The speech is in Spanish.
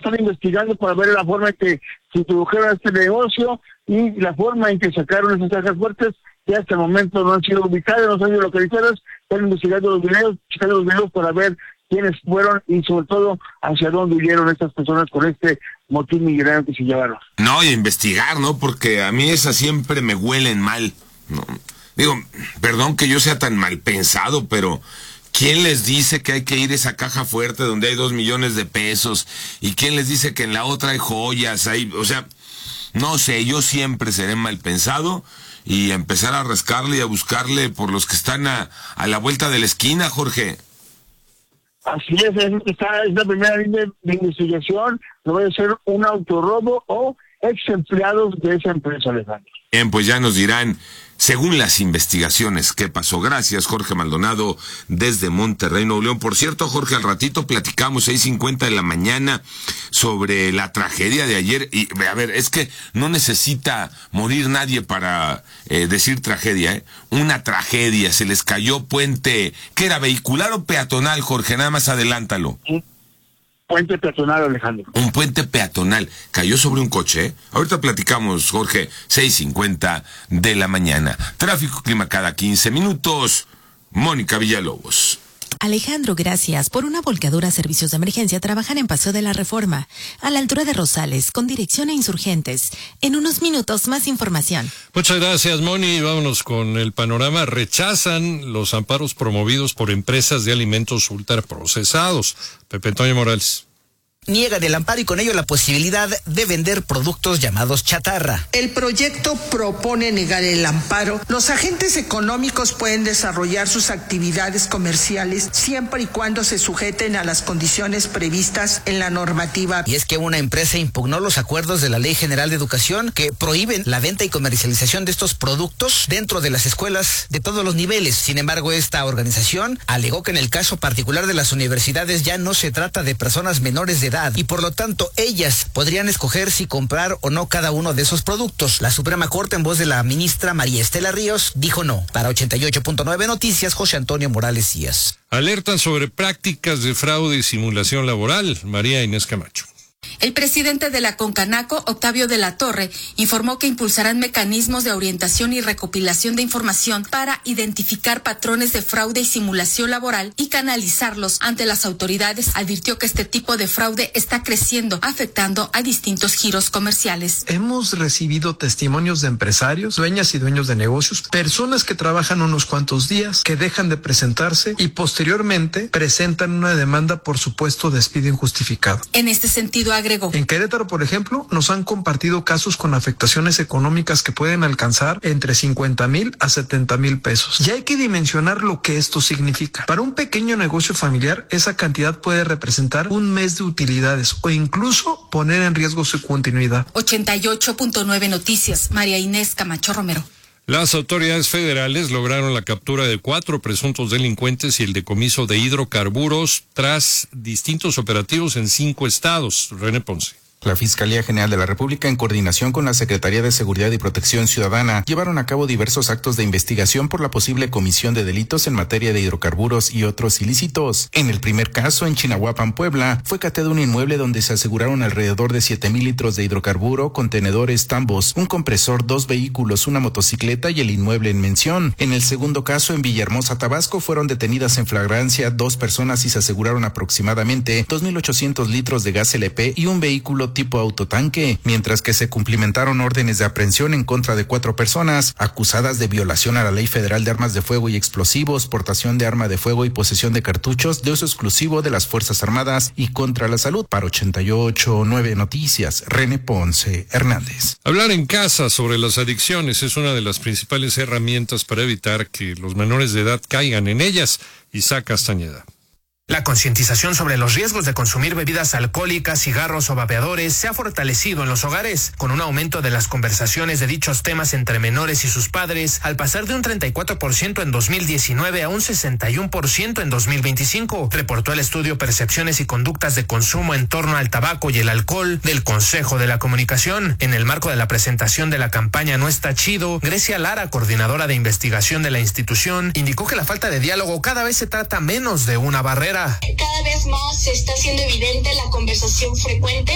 están investigando para ver la forma en que se introdujeron a este negocio y la forma en que sacaron esas cajas fuertes, que hasta el momento no han sido ubicadas, no han sido localizadas. Están investigando los videos para ver quiénes fueron y sobre todo hacia dónde huyeron estas personas con este motín millonario que se llevaron. No, y a investigar, ¿no? Porque a mí esas siempre me huelen mal, ¿no? Digo, perdón que yo sea tan mal pensado, pero ¿quién les dice que hay que ir a esa caja fuerte donde hay 2 millones de pesos? ¿Y quién les dice que en la otra hay joyas? O sea, no sé, yo siempre seré mal pensado y empezar a rascarle y a buscarle por los que están a la vuelta de la esquina, Jorge. Así es la primera línea de investigación. No va a ser un autorrobo o ex empleados de esa empresa, Alejandro. Bien, pues ya nos dirán, según las investigaciones, qué pasó. Gracias, Jorge Maldonado, desde Monterrey, Nuevo León. Por cierto, Jorge, al ratito platicamos, 6:50 de la mañana, sobre la tragedia de ayer. Y, a ver, es que no necesita morir nadie para decir tragedia, ¿eh? Una tragedia, se les cayó puente. ¿Qué era, vehicular o peatonal, Jorge? Nada más adelántalo. Sí. Puente peatonal, Alejandro. Un puente peatonal. Cayó sobre un coche, ¿eh? Ahorita platicamos, Jorge, 6:50 de la mañana. Tráfico, clima cada 15 minutos. Mónica Villalobos. Alejandro, gracias. Por una volcadura, servicios de emergencia trabajan en Paseo de la Reforma, a la altura de Rosales, con dirección a Insurgentes. En unos minutos, más información. Muchas gracias, Moni. Vámonos con el panorama. Rechazan los amparos promovidos por empresas de alimentos ultraprocesados. Pepe Antonio Morales. Niegan el amparo y con ello la posibilidad de vender productos llamados chatarra. El proyecto propone negar el amparo. Los agentes económicos pueden desarrollar sus actividades comerciales siempre y cuando se sujeten a las condiciones previstas en la normativa. Y es que una empresa impugnó los acuerdos de la Ley General de Educación que prohíben la venta y comercialización de estos productos dentro de las escuelas de todos los niveles. Sin embargo, esta organización alegó que en el caso particular de las universidades ya no se trata de personas menores de edad y por lo tanto ellas podrían escoger si comprar o no cada uno de esos productos. La Suprema Corte, en voz de la ministra María Estela Ríos, dijo no. Para 88.9 Noticias, José Antonio Morales Díaz. Alertan sobre prácticas de fraude y simulación laboral. María Inés Camacho. El presidente de la Concanaco, Octavio de la Torre, informó que impulsarán mecanismos de orientación y recopilación de información para identificar patrones de fraude y simulación laboral y canalizarlos ante las autoridades. Advirtió que este tipo de fraude está creciendo, afectando a distintos giros comerciales. Hemos recibido testimonios de empresarios, dueñas y dueños de negocios, personas que trabajan unos cuantos días, que dejan de presentarse y posteriormente presentan una demanda por supuesto despido injustificado. En este sentido, agregó. En Querétaro, por ejemplo, nos han compartido casos con afectaciones económicas que pueden alcanzar entre 50,000 a 70,000 pesos. Ya hay que dimensionar lo que esto significa. Para un pequeño negocio familiar, esa cantidad puede representar un mes de utilidades o incluso poner en riesgo su continuidad. 88.9 Noticias, María Inés Camacho Romero. Las autoridades federales lograron la captura de 4 presuntos delincuentes y el decomiso de hidrocarburos tras distintos operativos en 5 estados. René Ponce. La Fiscalía General de la República, en coordinación con la Secretaría de Seguridad y Protección Ciudadana, llevaron a cabo diversos actos de investigación por la posible comisión de delitos en materia de hidrocarburos y otros ilícitos. En el primer caso, en Chinahuapan, Puebla, fue cateado un inmueble donde se aseguraron alrededor de 7,000 litros de hidrocarburo, contenedores, tambos, un compresor, 2 vehículos, una motocicleta y el inmueble en mención. En el segundo caso, en Villahermosa, Tabasco, fueron detenidas en flagrancia 2 personas y se aseguraron aproximadamente 2,800 litros de gas LP y un vehículo tipo autotanque, mientras que se cumplimentaron órdenes de aprehensión en contra de 4 personas acusadas de violación a la Ley Federal de Armas de Fuego y Explosivos, portación de arma de fuego y posesión de cartuchos de uso exclusivo de las Fuerzas Armadas y contra la salud. Para 88.9 Noticias, René Ponce Hernández. Hablar en casa sobre las adicciones es una de las principales herramientas para evitar que los menores de edad caigan en ellas. Isaac Castañeda. La concientización sobre los riesgos de consumir bebidas alcohólicas, cigarros o vapeadores se ha fortalecido en los hogares, con un aumento de las conversaciones de dichos temas entre menores y sus padres, al pasar de un 34% en 2019 a un 61% en 2025, reportó el estudio Percepciones y Conductas de Consumo en torno al tabaco y el alcohol del Consejo de la Comunicación. En el marco de la presentación de la campaña No Está Chido, Grecia Lara, coordinadora de investigación de la institución, indicó que la falta de diálogo cada vez se trata menos de una barrera. Cada vez más se está haciendo evidente la conversación frecuente